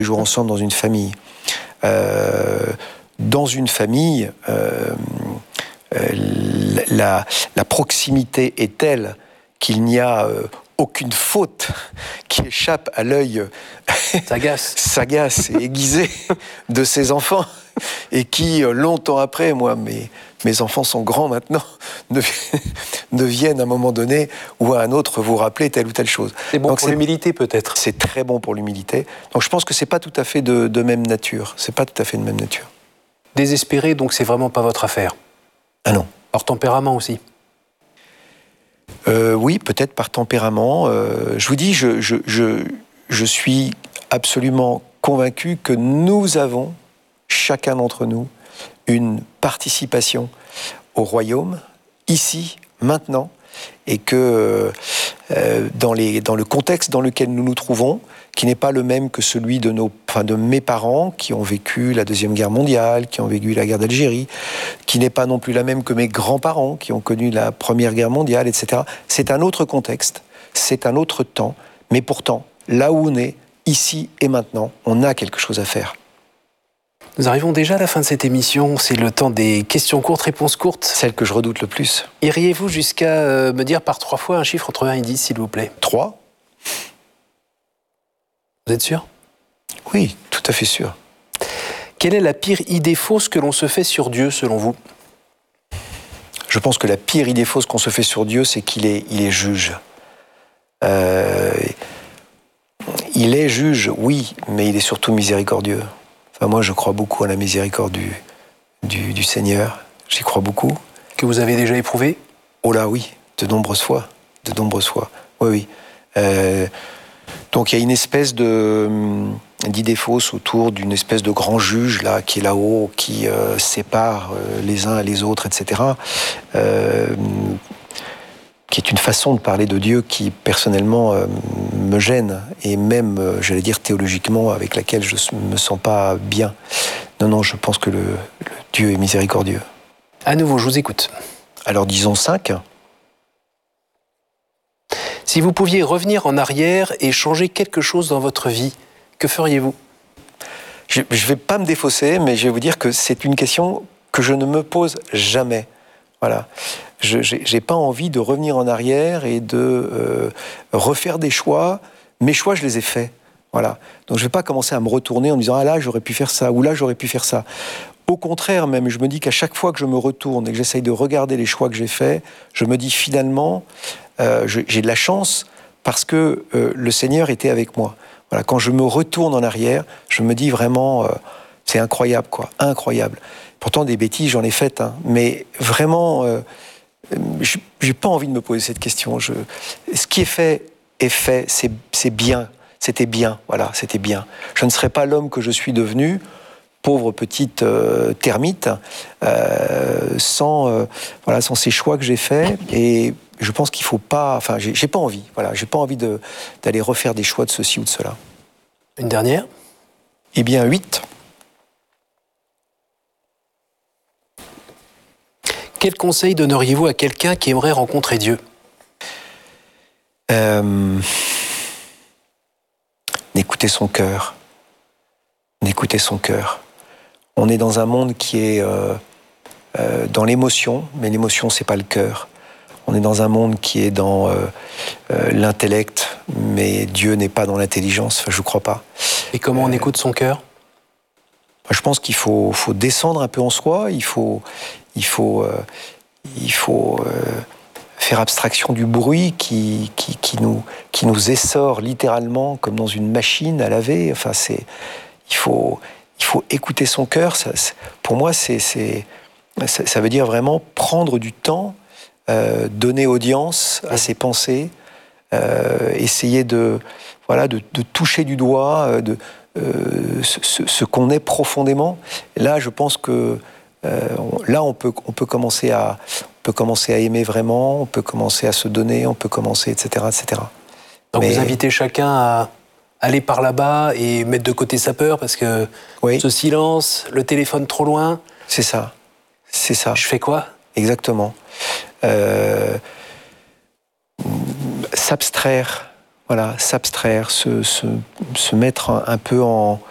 jours ensemble dans une famille. Dans une famille, la proximité est telle qu'il n'y a aucune faute qui échappe à l'œil sagace et aiguisé de ses enfants, et qui, longtemps après, moi, mes enfants sont grands maintenant, ne viennent à un moment donné ou à un autre vous rappeler telle ou telle chose. C'est bon. Donc pour l'humilité, peut-être. C'est très bon pour l'humilité. Donc je pense que c'est pas tout à fait de même nature. C'est pas tout à fait de même nature. Désespéré, donc c'est vraiment pas votre affaire. Ah non. Hors tempérament aussi. Oui, peut-être par tempérament. Je vous dis, je suis absolument convaincu que nous avons, chacun d'entre nous, une participation au royaume, ici, maintenant, et que dans le contexte dans lequel nous nous trouvons, qui n'est pas le même que celui de mes parents, qui ont vécu la Deuxième Guerre mondiale, qui ont vécu la guerre d'Algérie, qui n'est pas non plus la même que mes grands-parents, qui ont connu la Première Guerre mondiale, etc. C'est un autre contexte, c'est un autre temps, mais pourtant, là où on est, ici et maintenant, on a quelque chose à faire. Nous arrivons déjà à la fin de cette émission, c'est le temps des questions courtes, réponses courtes. Celle que je redoute le plus. Iriez-vous jusqu'à me dire par 3 fois un chiffre entre 1 et 10, s'il vous plaît? 3. Vous êtes sûr? Oui, tout à fait sûr. Quelle est la pire idée fausse que l'on se fait sur Dieu, selon vous? Je pense que la pire idée fausse qu'on se fait sur Dieu, c'est qu'il est juge. Il est juge, oui, mais il est surtout miséricordieux. Enfin, moi, je crois beaucoup à la miséricorde du Seigneur. J'y crois beaucoup. Que vous avez déjà éprouvé? Oh là, oui, de nombreuses fois. De nombreuses fois. Oui, oui. Donc il y a une espèce d'idée fausse autour d'une espèce de grand juge là, qui est là-haut, qui sépare les uns et les autres, etc. Qui est une façon de parler de Dieu qui, personnellement, me gêne, et même, j'allais dire, théologiquement, avec laquelle je ne me sens pas bien. Non, je pense que le Dieu est miséricordieux. À nouveau, je vous écoute. Alors disons 5. Si vous pouviez revenir en arrière et changer quelque chose dans votre vie, que feriez-vous? Je ne vais pas me défausser, mais je vais vous dire que c'est une question que je ne me pose jamais. Voilà. Je n'ai pas envie de revenir en arrière et de refaire des choix. Mes choix, je les ai faits. Voilà. Donc je ne vais pas commencer à me retourner en me disant « Ah là, j'aurais pu faire ça » ou « Là, j'aurais pu faire ça ». Au contraire, même, je me dis qu'à chaque fois que je me retourne et que j'essaye de regarder les choix que j'ai faits, je me dis finalement, j'ai de la chance parce que le Seigneur était avec moi. Voilà, quand je me retourne en arrière, je me dis vraiment, c'est incroyable, quoi, incroyable. Pourtant, des bêtises, j'en ai faites, hein, mais vraiment, j'ai pas envie de me poser cette question. Ce qui est fait, c'est bien, c'était bien, voilà, c'était bien. Je ne serais pas l'homme que je suis devenu, pauvre petite termite, sans ces choix que j'ai faits. Et je pense qu'il faut pas... Enfin, j'ai pas envie. Voilà, j'ai pas envie d'aller refaire des choix de ceci ou de cela. Une dernière? Eh bien, 8. Quel conseil donneriez-vous à quelqu'un qui aimerait rencontrer Dieu? D'écouter son cœur. D'écouter son cœur. On est dans un monde qui est dans l'émotion, mais l'émotion, c'est pas le cœur. On est dans un monde qui est dans l'intellect, mais Dieu n'est pas dans l'intelligence, enfin, je crois pas. Et comment on écoute son cœur? Je pense qu'il faut descendre un peu en soi, il faut faire abstraction du bruit qui nous essore littéralement comme dans une machine à laver. Enfin, il faut écouter son cœur. Pour moi, ça veut dire vraiment prendre du temps, donner audience à ses pensées, essayer de toucher du doigt ce qu'on est profondément. Là, je pense que on peut commencer à aimer vraiment, on peut commencer à se donner, on peut commencer, etc., etc. Donc vous invitez chacun à aller par là-bas et mettre de côté sa peur parce que ce silence, le téléphone trop loin. C'est ça. C'est ça. Je fais quoi? Exactement. S'abstraire, se mettre un peu en